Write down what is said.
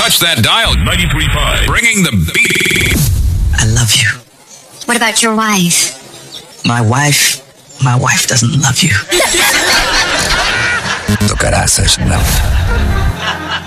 touch that dial. 93.5. Bringing the beat. I love you. What about your wife? My wife doesn't love you. Tocarás a Chanel.